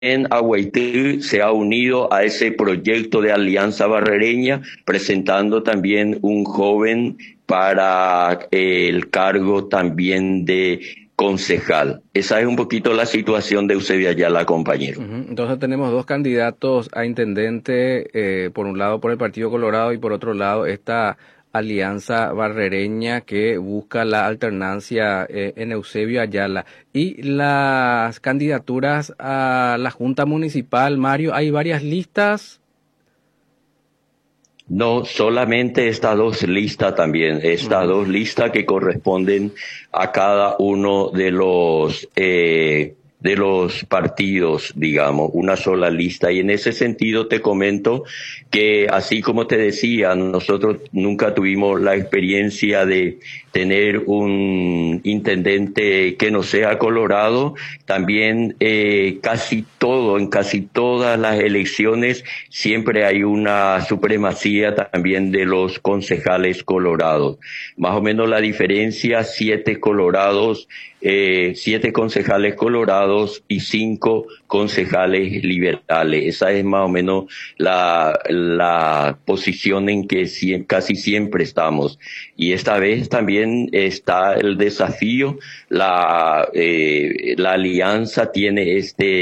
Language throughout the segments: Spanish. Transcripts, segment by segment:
Aguaití se ha unido a ese proyecto de Alianza Barrereña, presentando también un joven para el cargo también de concejal. Esa es un poquito la situación de Eusebio Ayala, compañero. Entonces tenemos dos candidatos a intendente, por un lado por el Partido Colorado y por otro lado esta alianza barrereña que busca la alternancia en Eusebio Ayala. Y las candidaturas a la Junta Municipal, Mario, hay varias listas. No, solamente estas dos listas también, estas Ujú. dos listas que corresponden a cada uno de los partidos, digamos, una sola lista. Y en ese sentido te comento que, así como te decía, nosotros nunca tuvimos la experiencia de tener un intendente que no sea colorado. También en casi todas las elecciones siempre hay una supremacía también de los concejales colorados. Más o menos la diferencia, 7 concejales colorados y 5 concejales liberales. Esa es más o menos la posición en que casi siempre estamos. Y esta vez también está el desafío. La alianza tiene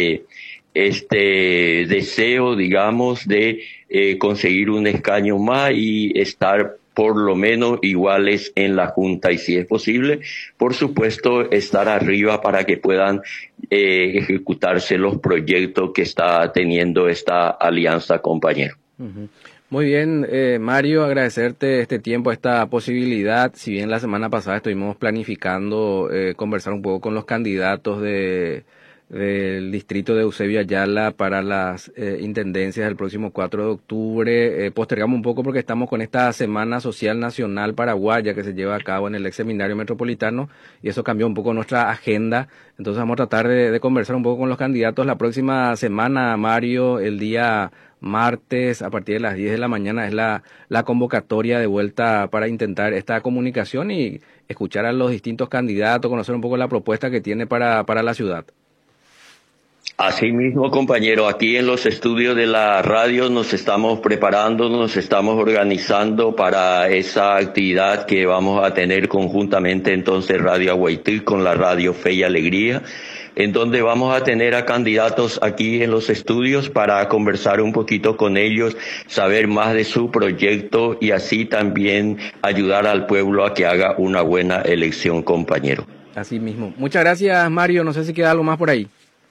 este deseo, digamos, de conseguir un escaño más y estar por lo menos iguales en la Junta, y si es posible, por supuesto, estar arriba para que puedan ejecutarse los proyectos que está teniendo esta alianza, compañero. Ujú. Muy bien, Mario, agradecerte este tiempo, esta posibilidad. Si bien la semana pasada estuvimos planificando conversar un poco con los candidatos del distrito de Eusebio Ayala para las intendencias del próximo 4 de octubre, postergamos un poco porque estamos con esta Semana Social Nacional Paraguaya que se lleva a cabo en el ex seminario metropolitano y eso cambió un poco nuestra agenda. Entonces vamos a tratar de conversar un poco con los candidatos la próxima semana, Mario, el día martes a partir de las 10 de la mañana es la convocatoria de vuelta para intentar esta comunicación y escuchar a los distintos candidatos, conocer un poco la propuesta que tiene para la ciudad. Así mismo, compañero, aquí en los estudios de la radio nos estamos preparando, nos estamos organizando para esa actividad que vamos a tener conjuntamente entonces Radio Aguaití con la Radio Fe y Alegría, en donde vamos a tener a candidatos aquí en los estudios para conversar un poquito con ellos, saber más de su proyecto y así también ayudar al pueblo a que haga una buena elección, compañero. Así mismo. Muchas gracias, Mario. No sé si queda algo más por ahí.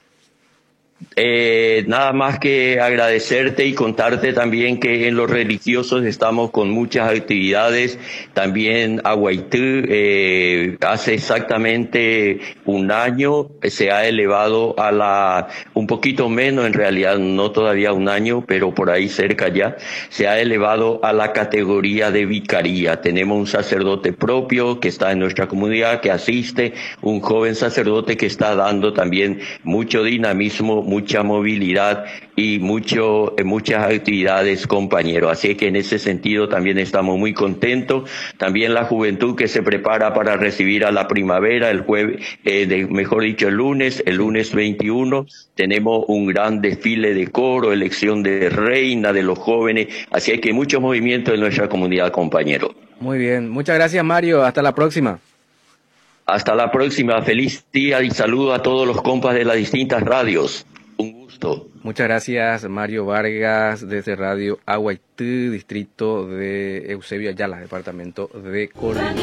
Nada más que agradecerte y contarte también que en los religiosos estamos con muchas actividades. También Aguaití, hace exactamente un año se ha elevado un poquito menos en realidad, no todavía un año, pero por ahí cerca ya, se ha elevado a la categoría de vicaría. Tenemos un sacerdote propio que está en nuestra comunidad, que asiste, un joven sacerdote que está dando también mucho dinamismo, mucha movilidad y muchas actividades, compañeros. Así que en ese sentido también estamos muy contentos. También la juventud que se prepara para recibir a la primavera el jueves, mejor dicho el lunes 21, tenemos un gran desfile de coro, elección de reina de los jóvenes. Así que mucho movimiento en nuestra comunidad, compañero. Muy bien. Muchas gracias, Mario. Hasta la próxima. Hasta la próxima. Feliz día y saludo a todos los compas de las distintas radios. Un gusto. Muchas gracias, Mario Vargas, desde Radio Aguaití, distrito de Eusebio Ayala, departamento de Colombia.